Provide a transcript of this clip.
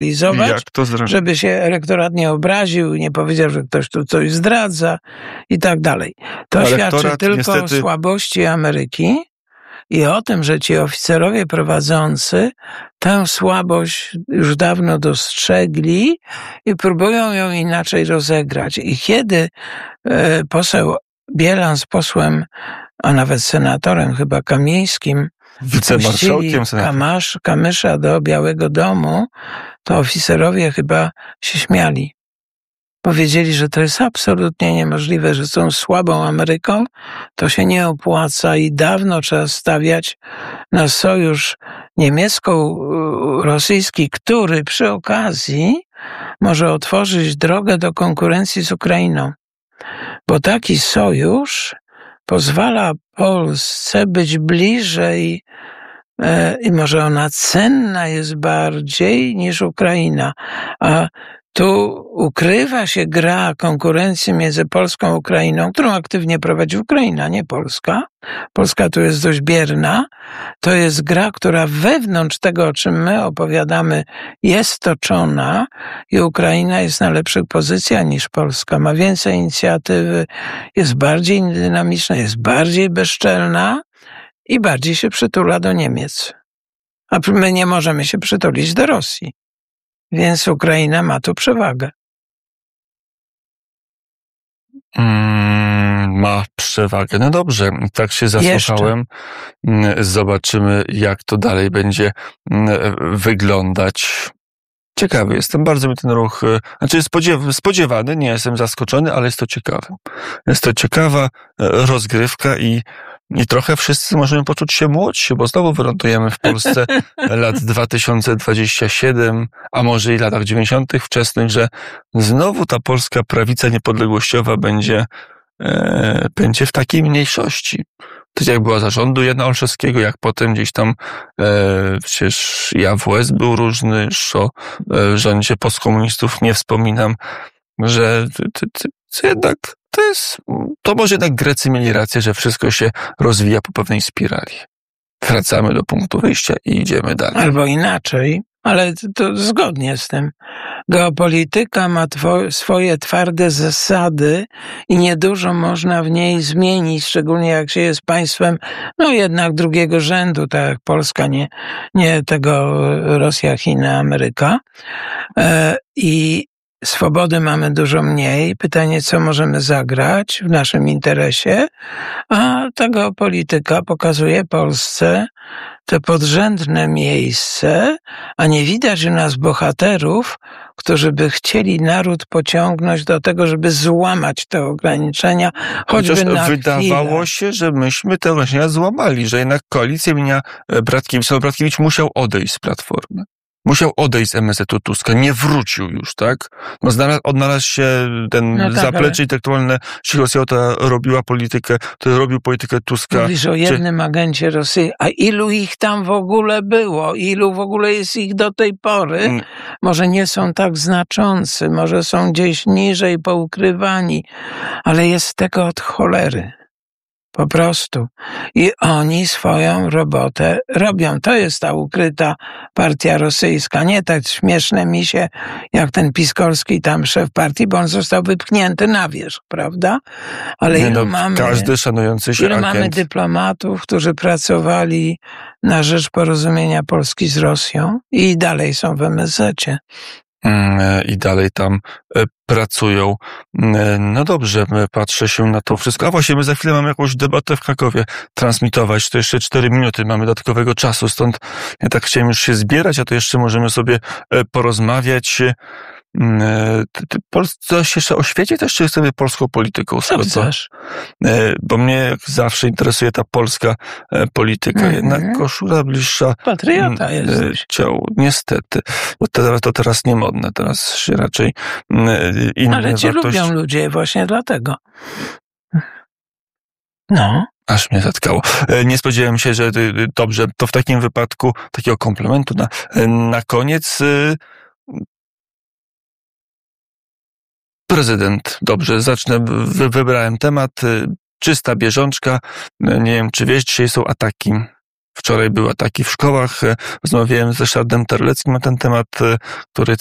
Jak to żeby się elektorat nie obraził, nie powiedział, że ktoś tu coś zdradza i tak dalej. To świadczy tylko o słabości Ameryki i o tym, że ci oficerowie prowadzący tę słabość już dawno dostrzegli i próbują ją inaczej rozegrać. I kiedy poseł Bielan z posłem, a nawet senatorem chyba Kamińskim, wicemarszałkiem Kamysza do Białego Domu, to oficerowie chyba się śmiali. Powiedzieli, że to jest absolutnie niemożliwe, że są słabą Ameryką, to się nie opłaca i dawno trzeba stawiać na sojusz niemiecko-rosyjski, który przy okazji może otworzyć drogę do konkurencji z Ukrainą. Bo taki sojusz pozwala Polsce być bliżej i może ona cenna jest bardziej niż Ukraina. A tu ukrywa się gra konkurencji między Polską a Ukrainą, którą aktywnie prowadzi Ukraina, nie Polska. Polska tu jest dość bierna. To jest gra, która wewnątrz tego, o czym my opowiadamy, jest toczona i Ukraina jest na lepszych pozycjach niż Polska. Ma więcej inicjatywy, jest bardziej dynamiczna, jest bardziej bezczelna i bardziej się przytula do Niemiec. A my nie możemy się przytulić do Rosji. Więc Ukraina ma tu przewagę. Ma przewagę. No dobrze, tak się zasłuchałem. Zobaczymy, jak to dalej będzie wyglądać. Ciekawy jestem, bardzo mi ten ruch, spodziewany, nie jestem zaskoczony, ale jest to ciekawe. Jest to ciekawa rozgrywka i trochę wszyscy możemy poczuć się młodsi, bo znowu wylądujemy w Polsce lat 2027, a może i latach 90. wczesnych, że znowu ta polska prawica niepodległościowa będzie w takiej mniejszości. Tak jak była za rządu Jana Olszewskiego, jak potem gdzieś tam przecież i AWS był różny, już o rządzie postkomunistów nie wspominam, że jednak to może jednak Grecy mieli rację, że wszystko się rozwija po pewnej spirali. Wracamy do punktu wyjścia i idziemy dalej. Albo inaczej, ale to zgodnie z tym. Geopolityka ma swoje twarde zasady i niedużo można w niej zmienić, szczególnie jak się jest państwem, jednak drugiego rzędu, tak jak Polska, nie tego Rosja, Chiny, Ameryka. I swobody mamy dużo mniej. Pytanie, co możemy zagrać w naszym interesie, a ta geopolityka pokazuje Polsce te podrzędne miejsce, a nie widać u nas bohaterów, którzy by chcieli naród pociągnąć do tego, żeby złamać te ograniczenia, choćby na wydawało się, że myśmy te ograniczenia złamali, że jednak koalicja imienia Bratkiewicz musiał odejść z Platformy. Musiał odejść z MSZ-u Tuska, nie wrócił już, tak? Odnalazł się ten zaplecze intelektualne, jeśli Rosja robił politykę Tuska. Mówisz o jednym agencie Rosji, a ilu ich tam w ogóle było? Ilu w ogóle jest ich do tej pory? Może nie są tak znaczący, może są gdzieś niżej poukrywani, ale jest tego od cholery. Po prostu. I oni swoją robotę robią. To jest ta ukryta partia rosyjska. Nie tak śmieszne misie, jak ten Piskorski tam szef partii, bo on został wypchnięty na wierzch, prawda? Ale każdy szanujący się agent. Mamy dyplomatów, którzy pracowali na rzecz porozumienia Polski z Rosją i dalej są w MSZ-cie. I dalej tam pracują. No dobrze, patrzę się na to wszystko. A właśnie, my za chwilę mamy jakąś debatę w Krakowie transmitować. To jeszcze 4 minuty mamy dodatkowego czasu, stąd ja tak chciałem już się zbierać, a to jeszcze możemy sobie porozmawiać. Coś jeszcze o świecie, też czy sobie polską polityką? Bo mnie jak zawsze interesuje ta polska polityka. Jednak koszula bliższa patriota jesteś. Ciału. Niestety. Bo to teraz nie modne. Teraz się raczej inne ale cię lubią ludzie właśnie dlatego. Aż mnie zatkało. Nie spodziewałem się, że dobrze, to w takim wypadku takiego komplementu na koniec. Prezydent. Dobrze, zacznę. Wybrałem temat. Czysta bieżączka. Nie wiem, czy wiesz, dzisiaj są ataki Wczoraj był ataki w szkołach. Rozmawiałem ze Ryszardem Terleckim na ten temat, który